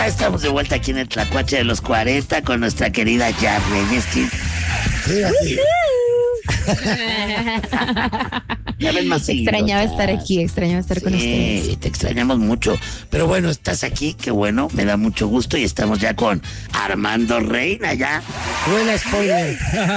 Estamos de vuelta aquí en el Tlacuache de los 40 con nuestra querida Yar Reyes. Ya ves más seguido, Extrañaba estar aquí, extrañaba estar con ustedes. Sí, te extrañamos mucho. Pero bueno, estás aquí, qué bueno, me da mucho gusto. Y estamos ya con Armando Reina, ya. Buena spoiler.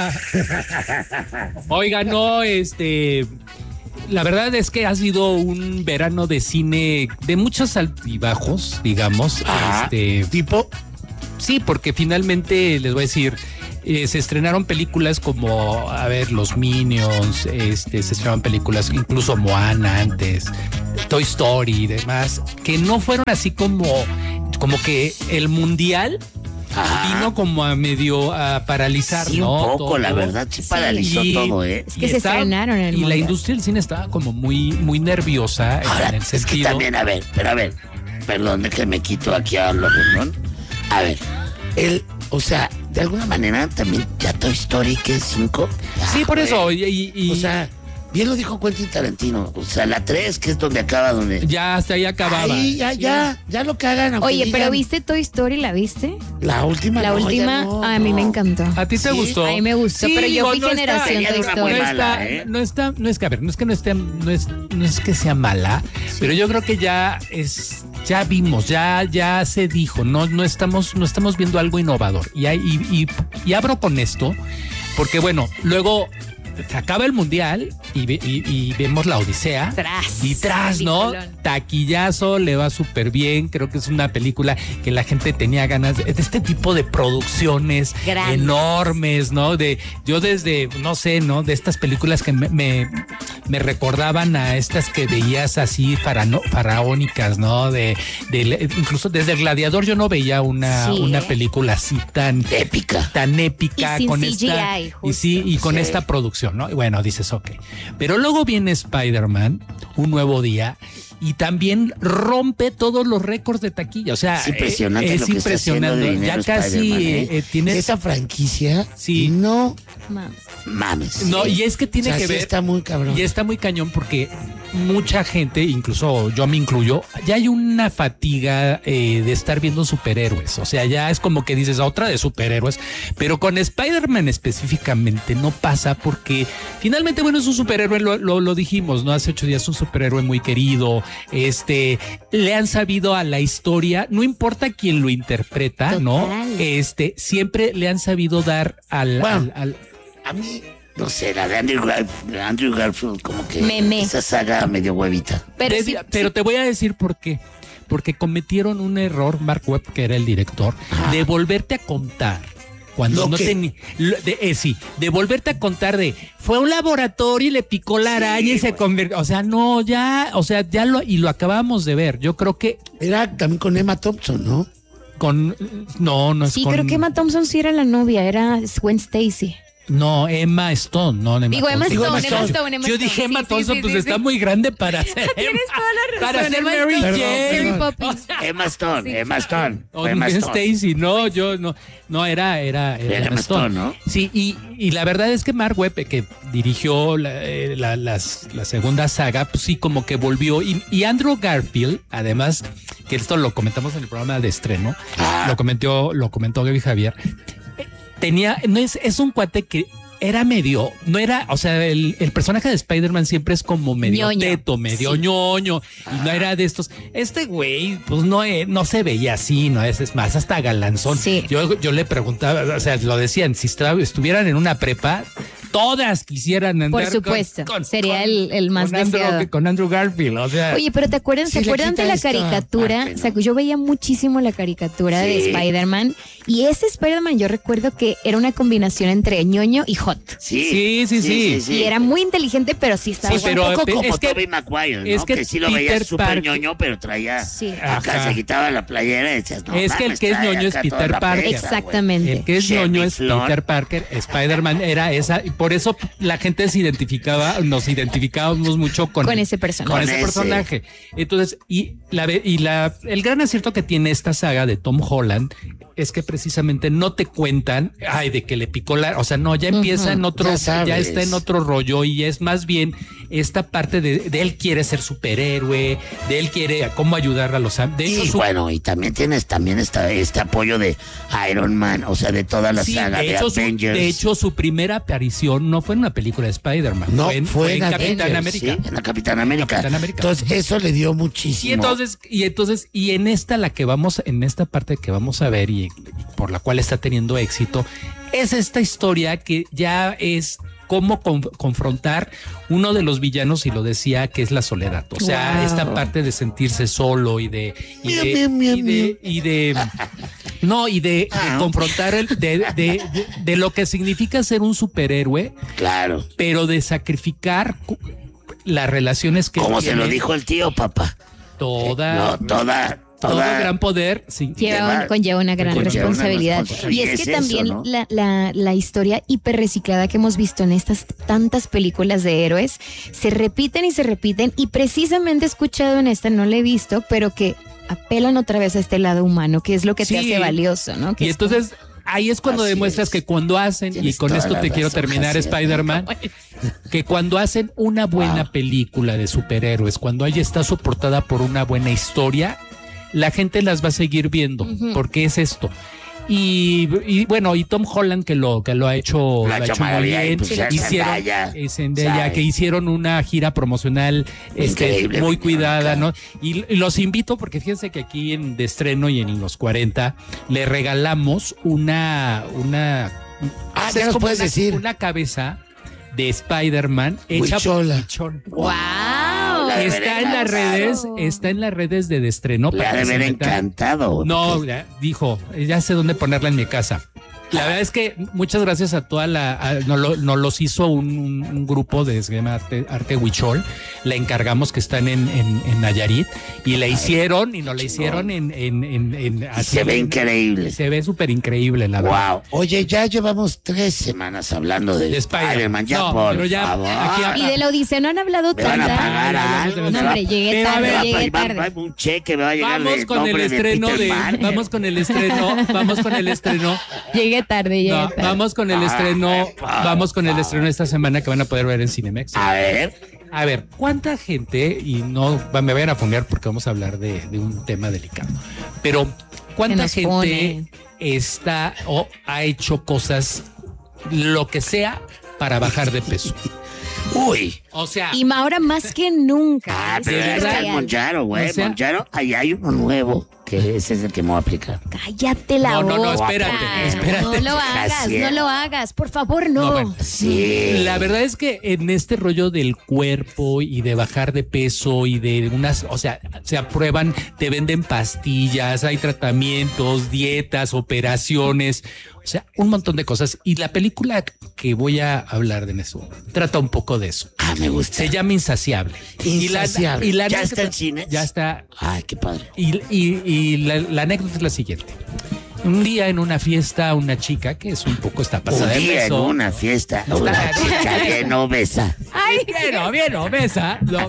Oiga, no, la verdad es que ha sido un verano de cine de muchos altibajos, digamos. ¿Tipo? Sí, porque finalmente, les voy a decir, se estrenaron películas como, los Minions, se estrenaron películas, incluso Moana antes, Toy Story y demás, que no fueron así como que el mundial vino como a paralizar, sí, ¿no? un poco, todo. la verdad, sí paralizó todo, ¿eh? Es que se estrenaron en el Y la mundial. industria del cine estaba como muy, muy nerviosa. Ahora, en el es que sentido. también, a ver, perdón de que me quito aquí a lo remón. A ver, o sea, de alguna manera también ya Toy Story, que es 5. Sí, por eso. O sea, bien lo dijo Quentin Tarantino. O sea, la 3, que es donde acaba, ya hasta ahí acababa. Ahí, ya lo cagan. Oye, pero ¿viste Toy Story? ¿La viste? La última. La no, última, ya no, a mí me encantó. ¿A ti te Sí, gustó? A mí me gustó, Sí, pero yo fui no generación está- Toy tenía una muy Story. mala, ¿eh? No pero yo creo que ya vimos, ya se dijo, no estamos viendo algo innovador. Y abro con esto, porque bueno, luego se acaba el mundial y vemos la Odisea. Tras, ¿no? Peliculón. Taquillazo, le va súper bien. Creo que es una película que la gente tenía ganas de este tipo de producciones Grandes. enormes, ¿no? Yo desde, no sé, ¿no? De estas películas que me recordaban a estas que veías así faraónicas, ¿no? Incluso desde El Gladiador yo no veía una película así tan épica. Y sin con CGI, esta y con Sí. esta producción, ¿no? Y bueno, dices, ok. Pero luego viene Spider-Man, Un Nuevo Día, y también rompe todos los récords de taquilla. O sea, Es impresionante es lo que está haciendo de impresionante. dinero Ya casi Spider-Man, tiene. Esa franquicia. Sí. No. Mames. No, y es que tiene O sea, que sí ver. está muy cabrón. Y está muy cañón porque mucha gente, incluso yo me incluyo, ya hay una fatiga de estar viendo superhéroes. O sea, ya es como que dices otra de superhéroes, pero con Spider-Man específicamente no pasa porque finalmente, bueno, es un superhéroe, lo dijimos, ¿no? Hace 8 días, un superhéroe muy querido. Le han sabido a la historia, no importa quién lo interpreta, Total. ¿no? Siempre le han sabido dar Bueno. A mí, no sé, la de Andrew Garfield, como que Meme. esa saga medio huevita. Pero te voy a decir por qué. Porque cometieron un error, Mark Webb, que era el director, de volverte a contar. Cuando ¿Lo no qué? tenía. De volverte a contar fue a un laboratorio y le picó la araña y se convirtió. O sea, no, ya lo acabamos de ver. Yo creo que Era también con Emma Thompson, ¿no? no es Sí, con. creo que Emma Thompson sí era la novia, era Gwen Stacy. No, Emma Stone, no Emma Digo, Emma Thompson. Stone. Yo dije Emma Thompson, pues está muy grande para ser Tienes toda la razón. para ser Emma Mary Stone. Jane. Mary Perdón. Poppins. Emma Stone. O Fue Emma Gwen Stone. Stacy, no, era Era Emma Emma Stone, Stone, ¿no? Sí, y la verdad es que Mark Webb, que dirigió la segunda saga, pues sí, como que volvió. Y Andrew Garfield, además, que esto lo comentamos en el programa de estreno, lo comentó Gaby Javier, es un cuate que era medio, no era, o sea, el personaje de Spider-Man siempre es como medio Ñoño. teto, medio ñoño, y no era de estos. Este güey, pues no se veía así, no es más, hasta galanzón. Sí. Yo le preguntaba, o sea, lo decían, si estuvieran en una prepa, todas quisieran andar Por supuesto, sería el más deseado. con Andrew Garfield, o sea. Oye, pero ¿se Sí, le acuerdan quita de la esta caricatura? parte, ¿no? O sea, yo veía muchísimo la caricatura de Sí. Spider-Man y ese Spider-Man yo recuerdo que era una combinación entre ñoño y hot. Sí. Y era muy inteligente, pero sí estaba Sí, pero un poco es como que- Tobey Maguire, ¿no? es que Que sí lo Peter veías súper Parker- ñoño, pero traía... Sí. Acá Ajá. se quitaba la playera y decías, no Es que el mames, que es trae ñoño es acá toda Peter la Parker. pesa, güey. Exactamente. El que es Sherry ñoño es Flor. Peter Parker, Spider-Man era esa, y por eso la gente nos identificábamos mucho con ese personaje. Con Con ese ese. personaje. Entonces, el gran acierto que tiene esta saga de Tom Holland es que precisamente no te cuentan, de que le picó o sea, no, ya empieza en otro, Ya sabes. ya está en otro rollo y es más bien esta parte de él quiere ser superhéroe, de él quiere cómo ayudar a los... De hecho, Y bueno, y también tienes este apoyo de Iron Man, o sea, de toda la saga de Avengers. De hecho, su primera aparición no fue en una película de Spider-Man. No, fue en Avengers, Capitán América. Sí, en la Capitán América. Capitán América. Entonces, eso le dio muchísimo. Y en esta parte que vamos a ver y por la cual está teniendo éxito, es esta historia que ya es cómo confrontar uno de los villanos, y lo decía, que es la soledad. O sea, Wow. esta parte de sentirse solo y de confrontar de lo que significa ser un superhéroe, Claro. pero de sacrificar las relaciones que Como se lo tiene. dijo el tío, papá. Todo gran poder Conlleva una gran conlleva una responsabilidad. responsabilidad. Y es Es que eso, también ¿no? la historia hiperreciclada que hemos visto en estas tantas películas de héroes se repiten y precisamente he escuchado en esta, no la he visto, pero que apelan otra vez a este lado humano, que es lo que te Sí. hace valioso, ¿no? Que Y es entonces ahí es cuando Así demuestras es. que cuando hacen, y Tienes con toda esto la te quiero razón, terminar, Jaciel. Spider-Man, que cuando hacen una buena película de superhéroes, cuando ella está soportada por una buena historia, la gente las va a seguir viendo, porque es esto. Y bueno, y Tom Holland que lo ha hecho, Lo ha hecho muy maravilla, y bien. pues ya Zendaya, Zendaya, ¿sabes? que hicieron una gira promocional Increíble, muy cuidada, Verónica. ¿no? Y los invito porque fíjense que aquí en de estreno y en los 40 le regalamos una Ah, es ya nos como puedes decir. una cabeza de Spider-Man hecha Huichola. por Huichol. ¡Wow! La de Está en las redes de estreno. Le ha de que se haber metan. encantado. No, porque- ya dijo, ya sé dónde ponerla en mi casa. La verdad es que muchas gracias a toda nos los hizo un grupo de se llama Arte Huichol. La encargamos, que están en Nayarit, y la hicieron y nos la hicieron Y así, se ve increíble. Se ve súper increíble, la verdad. Wow. Oye, ya llevamos 3 Semanas hablando de De Spider-Man, ya No, por pero ya favor. aquí- Y de la Odisea no han hablado Me van a tanta. pagar algo. No, hombre, llegué Pero a tarde, ver, llegué Va tarde. un cheque, me va a llegar Vamos el con el nombre estreno Peter Parker. vamos con el estreno. Llegué tarde, No, tarde. vamos con el estreno esta semana que van a poder ver en Cinemex. A ver, A ver, ¿cuánta gente, y no me vayan a funear porque vamos a hablar de un tema delicado, pero cuánta nos gente pone. está o ha hecho cosas, lo que sea, para bajar de peso? uy. O sea, Y ahora más que nunca. Ah, es pero que está el real. Monjaro, güey. O sea- Monjaro, ahí hay uno nuevo, que ese es el que me voy a aplicar. Cállate la No, boca. espérate. No lo hagas, Jaciel. no lo hagas. Por favor, no. No, bueno. Sí. La verdad es que en este rollo del cuerpo y de bajar de peso y de unas, o sea, se aprueban, te venden pastillas, hay tratamientos, dietas, operaciones, o sea, un montón de cosas. Y la película que voy a hablar de eso trata un poco de eso. Ah, me gusta. Se llama Insaciable. Insaciable. ¿Ya está en cines? Ya está. Ay, qué padre. Y la anécdota es la siguiente. Un día en una fiesta, una chica que es un poco está pasada Un de día en peso. una fiesta, una chica bien obesa. Ay, Bien obesa. No.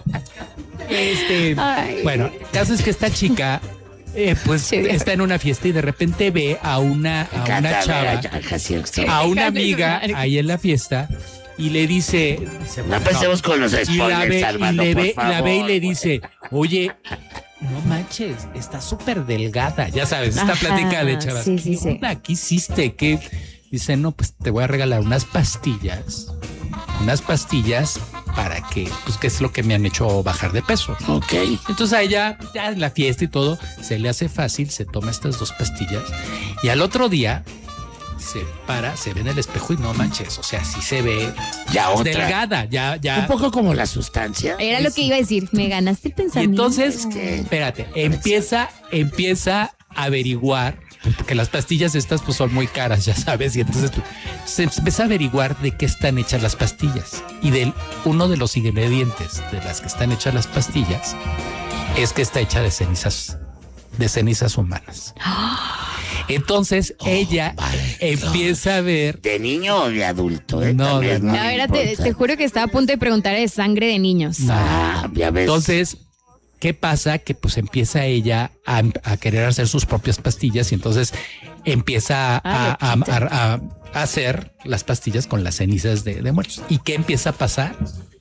Ay. Bueno, el caso es que esta chica pues Sí. está en una fiesta y de repente ve a una chava, a una amiga ahí en la fiesta y le dice No empecemos con los y la spoilers, ve, Armando, y le por ve, favor. la ve y le dice, oye, no manches, está súper delgada. Ya sabes, esta Ajá, plática de chavas. sí, sí, sí. ¿Qué onda? ¿Qué hiciste? ¿Qué? Dice, no, pues te voy a regalar unas pastillas para que, pues, que es lo que me han hecho bajar de peso. Ok. Entonces a ella, ya en la fiesta y todo, se le hace fácil, se toma estas 2 pastillas y al otro día se para, se ve en el espejo y no manches, o sea, sí se ve Ya otra. delgada, ya. Un poco como la sustancia. Era lo que iba a decir. Me ganaste el Y pensamiento. entonces, que- espérate, empieza a averiguar, porque las pastillas estas pues son muy caras, ya sabes, y entonces se empieza a averiguar de qué están hechas las pastillas. Y uno de los ingredientes de las que están hechas las pastillas es que está hecha de cenizas humanas. Entonces ella empieza a ver. ¿De niño o de adulto? No, También de- es muy A ver, te importante. juro que estaba a punto de preguntar de sangre de niños. Ah, ya ves. Entonces, ¿qué pasa? Que pues empieza ella a querer hacer sus propias pastillas y entonces empieza a hacer las pastillas con las cenizas de muertos. ¿Y qué empieza a pasar?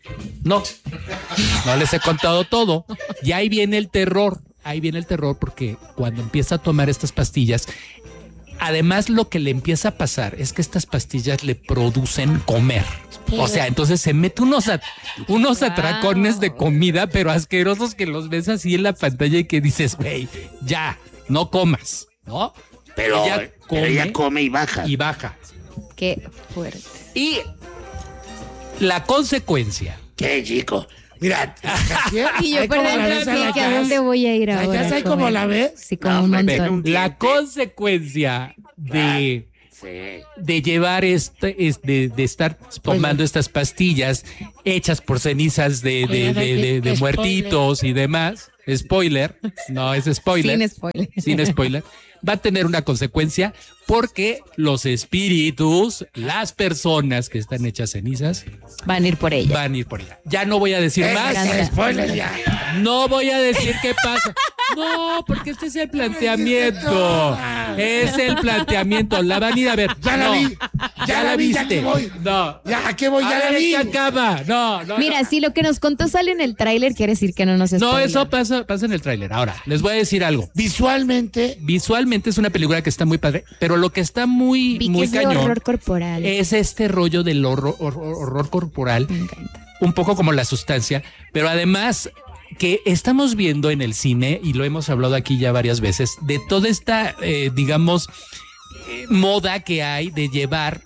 No les he contado todo. Y ahí viene el terror. Porque cuando empieza a tomar estas pastillas, además lo que le empieza a pasar es que estas pastillas le producen comer. O sea, entonces se mete unos atracones de comida, pero asquerosos, que los ves así en la pantalla y que dices, güey, ya, no comas, ¿no? Pero ella come y baja. Y baja. Qué fuerte. Y la consecuencia. ¿Qué, chico? Mira, Y yo por dentro, ¿a dónde voy a ir ahora? ¿Ya sabes cómo la ves? Sí, como un montón. La consecuencia de llevar de estar tomando estas pastillas hechas por cenizas de muertitos y demás. Spoiler, no es spoiler. Sin spoiler. Va a tener una consecuencia porque los espíritus, las personas que están hechas cenizas, van a ir por ella. Ya no voy a decir más. Spoiler ya. No voy a decir qué pasa. No, porque este es el planteamiento. Es el planteamiento. La van a ir a ver. Ya la vi. Ya la viste. Ya voy. No. Ya, ¿a qué voy? Ya la vi. Acaba. No. Mira, si lo que nos contó sale en el tráiler, quiere decir que no nos spoiler. No, eso pasa en el tráiler. Ahora, les voy a decir algo. Visualmente Es una película que está muy padre, pero lo que está muy cañón horror corporal. es este rollo del horror corporal. Me encanta. Un poco como La Sustancia, pero además que estamos viendo en el cine, y lo hemos hablado aquí ya varias veces, de toda esta, moda que hay de llevar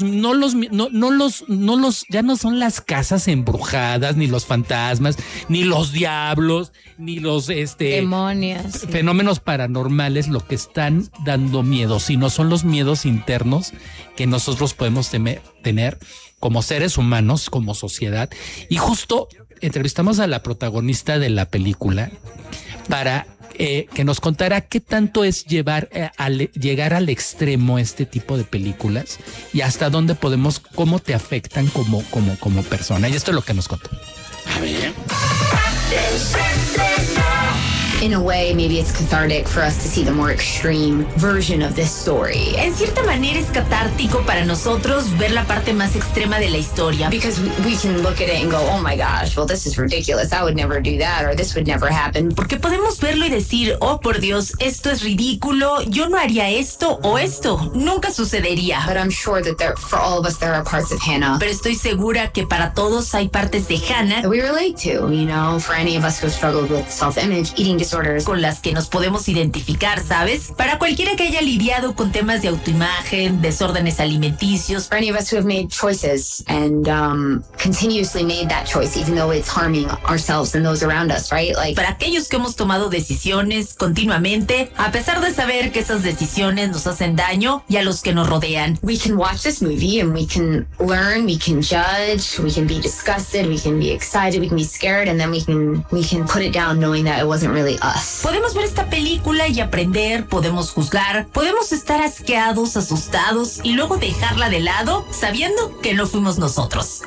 ya no son las casas embrujadas, ni los fantasmas, ni los diablos, ni los demonios, fenómenos paranormales lo que están dando miedo, sino son los miedos internos que nosotros podemos tener como seres humanos, como sociedad. Y justo entrevistamos a la protagonista de la película para que nos contara qué tanto es llegar al extremo este tipo de películas y hasta dónde cómo te afectan como persona. Y esto es lo que nos contó. A ver. In a way, maybe it's cathartic for us to see the more extreme version of this story. En cierta manera es catártico para nosotros ver la parte más extrema de la historia. Because we can look at it and go, oh my gosh, well, this is ridiculous. I would never do that, or this would never happen. Porque podemos verlo y decir, oh por Dios, esto es ridículo, yo no haría esto o esto, nunca sucedería. But I'm sure that for all of us, there are parts of Hannah Pero estoy segura que para todos hay partes de Hannah that we relate to, you know, for any of us who have struggled with self-image, eating disorders, con las que nos podemos identificar, ¿sabes? Para cualquiera que haya lidiado con temas de autoimagen, desórdenes alimenticios. For any of us who have made choices and continuously made that choice, even though it's harming ourselves and those around us, right? Para aquellos que hemos tomado decisiones continuamente, a pesar de saber que esas decisiones nos hacen daño y a los que nos rodean. We can watch this movie and we can learn, we can judge, we can be disgusted, we can be excited, we can be scared, and then we can put it down knowing that it wasn't really us. Podemos ver esta película y aprender, podemos juzgar, podemos estar asqueados, asustados y luego dejarla de lado sabiendo que no fuimos nosotros.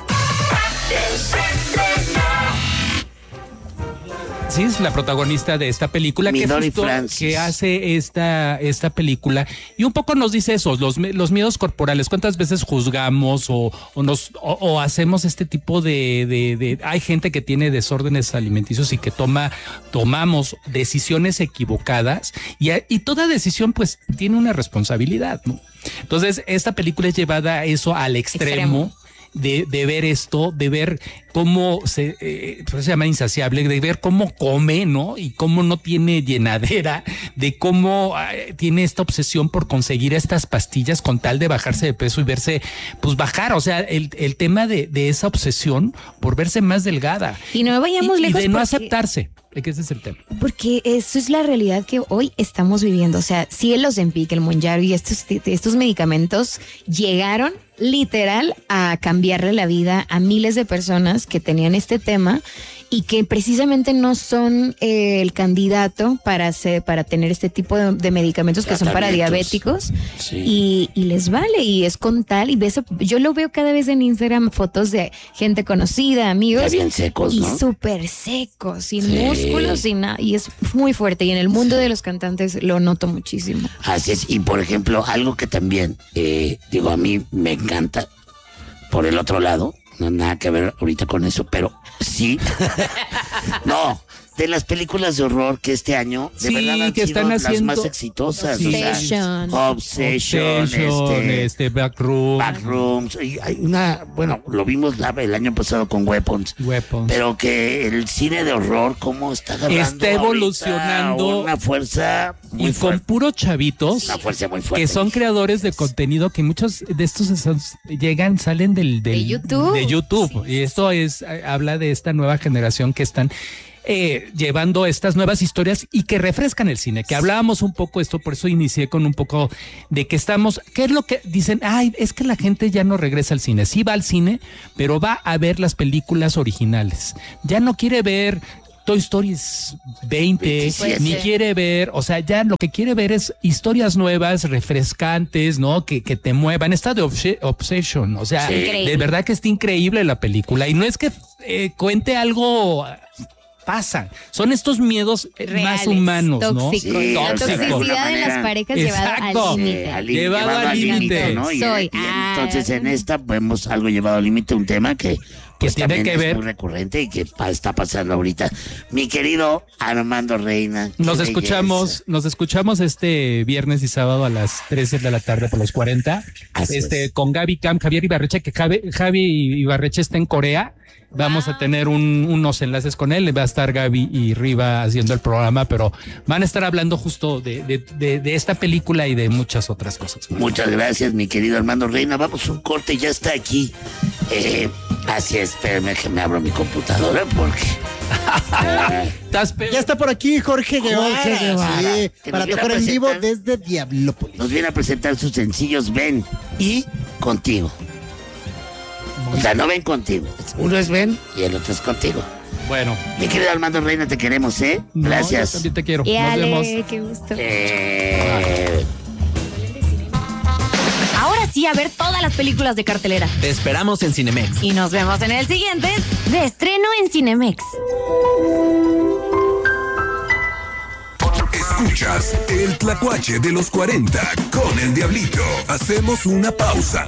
Sí, es la protagonista de esta película que hace esta película y un poco nos dice eso, los miedos corporales. ¿Cuántas veces juzgamos o hacemos este tipo de hay gente que tiene desórdenes alimenticios y que tomamos decisiones equivocadas y toda decisión pues tiene una responsabilidad, ¿no? Entonces esta película es llevada a eso al extremo. De ver esto, de ver cómo se llama insaciable, de ver cómo come, ¿no? Y cómo no tiene llenadera, de cómo tiene esta obsesión por conseguir estas pastillas con tal de bajarse de peso y verse, pues bajar, o sea, el tema de esa obsesión por verse más delgada. Y no vayamos lejos. Y de no aceptarse. Que ese es el tema. Porque eso es la realidad que hoy estamos viviendo. O sea, si el Ozempic, el Mounjaro y estos medicamentos llegaron literal a cambiarle la vida a miles de personas que tenían este tema y que precisamente no son el candidato para tener este tipo de medicamentos que son para diabéticos. Sí. Y les vale, y es con tal, y yo lo veo cada vez en Instagram, fotos de gente conocida, amigos. Ya bien secos, y ¿no? súper secos, sin músculos, sin nada, y es muy fuerte, y en el mundo de los cantantes lo noto muchísimo. Así es, y por ejemplo, algo que también, a mí me encanta, por el otro lado, no nada que ver ahorita con eso, pero sí. No, de las películas de horror que este año de Sí, verdad han que sido están las haciendo- más exitosas. Sí. O sea, Obsession. Obsession, Backroom, Backrooms. Y hay una, bueno, lo vimos el año pasado con Weapons. Pero que el cine de horror, cómo está agarrando Está ahorita evolucionando una fuerza muy y con fuerte. puros chavitos Una fuerza muy fuerte. que son creadores de contenido, que muchos de estos salen De YouTube. de YouTube. Y esto habla de esta nueva generación que están llevando estas nuevas historias y que refrescan el cine, que hablábamos un poco esto, por eso inicié con un poco de que estamos, ¿qué es lo que dicen? Ay, es que la gente ya no regresa al cine, sí va al cine, pero va a ver las películas originales, ya no quiere ver Toy Story 20, 27. ni quiere ver, o sea, ya lo que quiere ver es historias nuevas, refrescantes, ¿no? Que te muevan. Esta de Obsession, o sea, Sí. Increíble. de verdad que está increíble la película. Y no es que cuente algo, pasa. Son estos miedos más Reales, humanos, tóxicos. Sí, La o sea, de alguna toxicidad en las manera. parejas Exacto. llevada al límite. Llevado al límite. ¿no? Soy. Entonces en esta vemos algo llevado al límite, un tema que pues tiene también que es ver. muy recurrente y que está pasando ahorita. Mi querido Armando Reina. qué Nos belleza. escuchamos este viernes y sábado a las 13 de la tarde por los 40. Así es. Con Javier Ibarreche, que Javi Ibarreche está en Corea. Vamos a tener unos enlaces con él. Va a estar Gaby y Riva haciendo el programa, pero van a estar hablando justo de esta película y de muchas otras cosas. Muchas gracias, mi querido Armando Reina. Vamos a un corte, ya está aquí. Así es, espérame que me abro mi computadora porque... Ya está por aquí Jorge Guevara. Jorge Guevara. Sí, Que para nos viene tocar a en vivo presentar. desde Diablópolis. Nos viene a presentar sus sencillos Ven y Contigo. O sea, no ven contigo. Uno es Ben. Y el otro es contigo. Bueno, Mi querido Armando Reina, te queremos, ¿eh? no, yo Gracias. también te quiero. Y Nos vemos. Ale, qué gusto. Ahora sí, a ver todas las películas de cartelera. Te esperamos en Cinemex. Y nos vemos en el siguiente de estreno en Cinemex. Escuchas el Tlacuache de los 40 con el Diablito. Hacemos una pausa.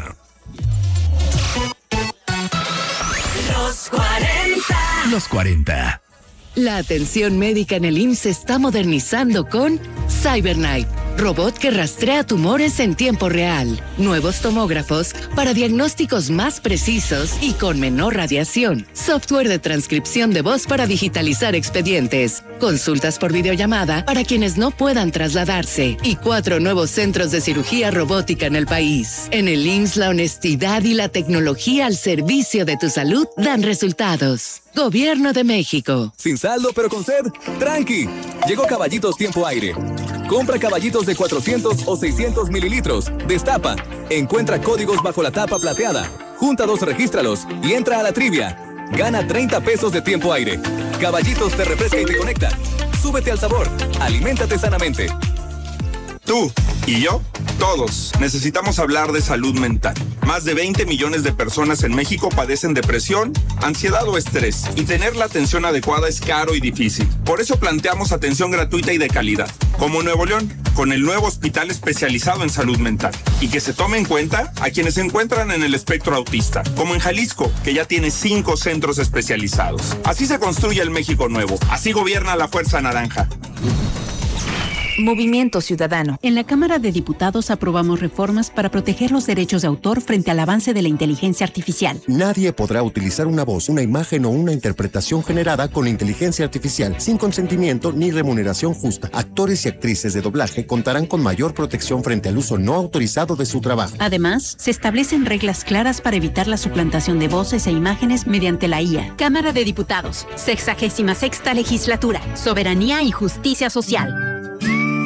Los 40. La atención médica en el IMSS se está modernizando con CyberKnife, robot que rastrea tumores en tiempo real. Nuevos tomógrafos para diagnósticos más precisos y con menor radiación. Software de transcripción de voz para digitalizar expedientes. Consultas por videollamada para quienes no puedan trasladarse. Y 4 nuevos centros de cirugía robótica en el país. En el IMSS, la honestidad y la tecnología al servicio de tu salud dan resultados. Gobierno de México. Sin saldo pero con sed, tranqui. Llegó Caballitos Tiempo Aire. Compra caballitos de 400 o 600 mililitros. Destapa. Encuentra códigos bajo la tapa plateada. Junta 2, regístralos y entra a la trivia. Gana 30 pesos de Tiempo Aire. Caballitos te refresca y te conecta. Súbete al sabor. Aliméntate sanamente. Tú y yo, todos, necesitamos hablar de salud mental. Más de 20 millones de personas en México padecen depresión, ansiedad o estrés, y tener la atención adecuada es caro y difícil. Por eso planteamos atención gratuita y de calidad, como Nuevo León, con el nuevo hospital especializado en salud mental, y que se tome en cuenta a quienes se encuentran en el espectro autista, como en Jalisco, que ya tiene 5 centros especializados. Así se construye el México nuevo, así gobierna la Fuerza Naranja. Movimiento Ciudadano. En la Cámara de Diputados aprobamos reformas para proteger los derechos de autor frente al avance de la inteligencia artificial. Nadie podrá utilizar una voz, una imagen o una interpretación generada con inteligencia artificial sin consentimiento ni remuneración justa. Actores y actrices de doblaje contarán con mayor protección frente al uso no autorizado de su trabajo. Además, se establecen reglas claras para evitar la suplantación de voces e imágenes mediante la IA. Cámara de Diputados, 66ª Legislatura, Soberanía y Justicia Social.